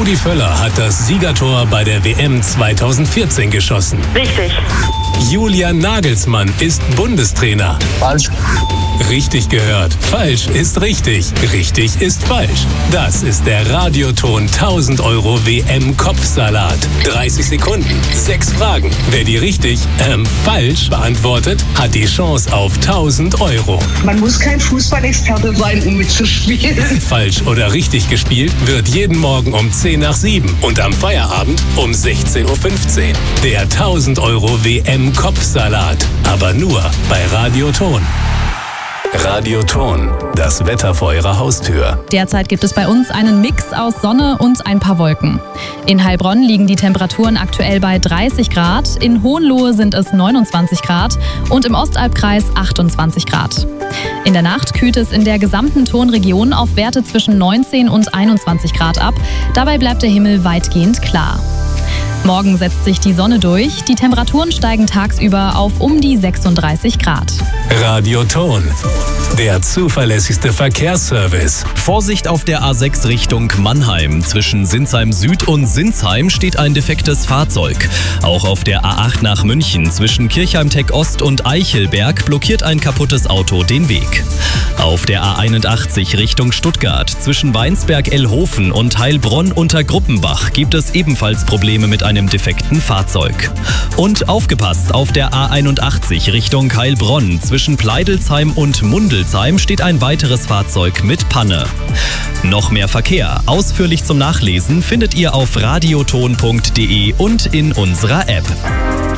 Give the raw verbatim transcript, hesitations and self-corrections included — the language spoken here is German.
Rudi Völler hat das Siegertor bei der W M zweitausendvierzehn geschossen. Richtig. Julian Nagelsmann ist Bundestrainer. Falsch. Richtig gehört. Falsch ist richtig. Richtig ist falsch. Das ist der Radioton tausend Euro W M-Kopfsalat. dreißig Sekunden, sechs Fragen. Wer die richtig, ähm, falsch beantwortet, hat die Chance auf tausend Euro. Man muss kein Fußballexperte sein, um mitzuspielen. Falsch oder richtig gespielt wird jeden Morgen um zehn nach sieben und am Feierabend um sechzehn Uhr fünfzehn. Der tausend Euro W M-Kopfsalat. Aber nur bei Radioton. Radioton, das Wetter vor Ihrer Haustür. Derzeit gibt es bei uns einen Mix aus Sonne und ein paar Wolken. In Heilbronn liegen die Temperaturen aktuell bei dreißig Grad, in Hohenlohe sind es neunundzwanzig Grad und im Ostalbkreis achtundzwanzig Grad. In der Nacht kühlt es in der gesamten Tonregion auf Werte zwischen neunzehn und einundzwanzig Grad ab. Dabei bleibt der Himmel weitgehend klar. Morgen setzt sich die Sonne durch. Die Temperaturen steigen tagsüber auf um die sechsunddreißig Grad. Radioton, der zuverlässigste Verkehrsservice. Vorsicht auf der A sechs Richtung Mannheim. Zwischen Sinsheim Süd und Sinsheim steht ein defektes Fahrzeug. Auch auf der A acht nach München zwischen Kirchheim-Tech Ost und Eichelberg blockiert ein kaputtes Auto den Weg. Auf der A einundachtzig Richtung Stuttgart zwischen Weinsberg-Ellhofen und Heilbronn unter Gruppenbach gibt es ebenfalls Probleme mit einem defekten Fahrzeug. Und aufgepasst, auf der A einundachtzig Richtung Heilbronn zwischen Pleidelsheim und Mundelsheim steht ein weiteres Fahrzeug mit Panne. Noch mehr Verkehr, ausführlich zum Nachlesen, findet ihr auf radioton punkt de und in unserer App.